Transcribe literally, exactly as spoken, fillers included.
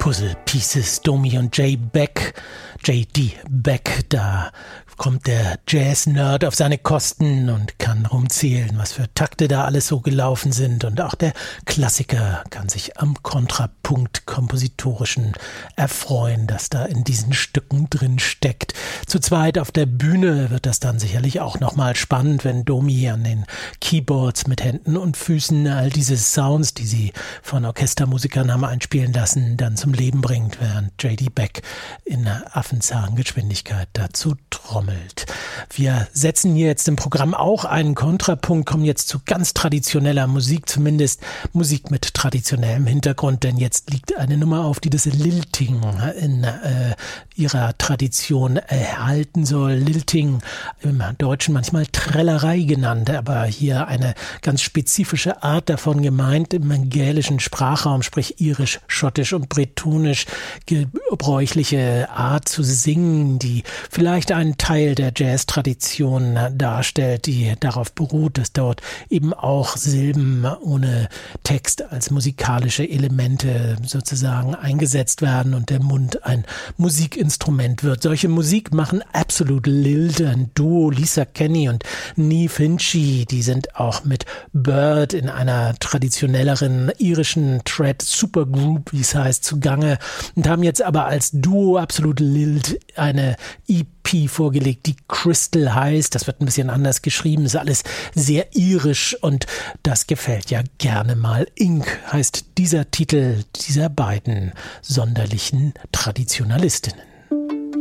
Puzzle Pieces, Domi und Jay Beck, J D Beck, da kommt der Jazz-Nerd auf seine Kosten und kann rumzählen, was für Takte da alles so gelaufen sind. Und auch der Klassiker kann sich am Kontrapunkt kompositorischen erfreuen, das da in diesen Stücken drin steckt. Zu zweit auf der Bühne wird das dann sicherlich auch nochmal spannend, wenn Domi an den Keyboards mit Händen und Füßen all diese Sounds, die sie von Orchestermusikern haben einspielen lassen, dann zum Leben bringt, während J D Beck in Affenzahngeschwindigkeit dazu trommelt. Wir setzen hier jetzt im Programm auch einen Kontrapunkt, kommen jetzt zu ganz traditioneller Musik, zumindest Musik mit traditionellem Hintergrund, denn jetzt liegt eine Nummer auf, die das Lilting in äh, ihrer Tradition erhalten soll. Lilting, im Deutschen manchmal Trällerei genannt, aber hier eine ganz spezifische Art davon gemeint, im gälischen Sprachraum, sprich irisch, schottisch und bretonisch, gebräuchliche Art zu singen, die vielleicht einen Teil der Jazz-Tradition darstellt, die darauf beruht, dass dort eben auch Silben ohne Text als musikalische Elemente sozusagen eingesetzt werden und der Mund ein Musikinstrument wird. Solche Musik machen Absolute Lilt, ein Duo, Lisa Kenny und Niamh Hinchy, die sind auch mit Bird in einer traditionelleren irischen Thread Supergroup, wie es heißt, zugange und haben jetzt aber als Duo Absolute Lilt eine E P vorgelegt, die Crystal heißt. Das wird ein bisschen anders geschrieben, ist alles sehr irisch und das gefällt ja gerne mal. Ink heißt dieser Titel dieser beiden sonderlichen Traditionalistinnen.